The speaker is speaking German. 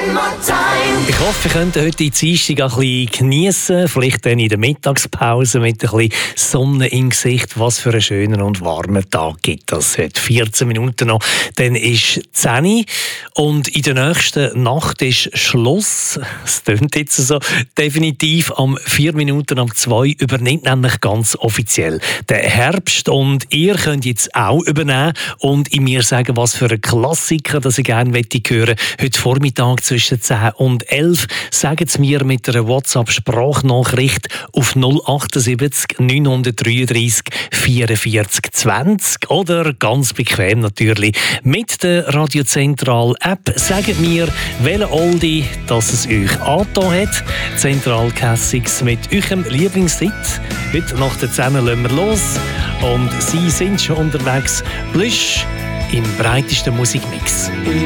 Ich hoffe, ihr könnt heute die Dienstag ein bisschen geniessen, vielleicht dann in der Mittagspause mit ein bisschen Sonne im Gesicht. Was für einen schönen und warmen Tag gibt das heute. 14 Minuten noch, dann ist 10 Uhr und in der nächsten Nacht ist Schluss. Es tönt jetzt so. Definitiv am 4 Minuten am 2 übernimmt nämlich ganz offiziell der Herbst und ihr könnt jetzt auch übernehmen und in mir sagen, was für ein Klassiker, das ich gerne hören möchte. Heute Vormittag zwischen 10 und 11. Sagen Sie mir mit einer WhatsApp-Sprachnachricht auf 078 933 44 20 oder ganz bequem natürlich mit der Radiozentral-App. Sagt mir, welche Oldie das es euch angetan hat. Zentral Classics mit eurem Lieblingshit. Heute nach der 10 lassen wir los und Sie sind schon unterwegs. Plüsch im breitesten Musikmix.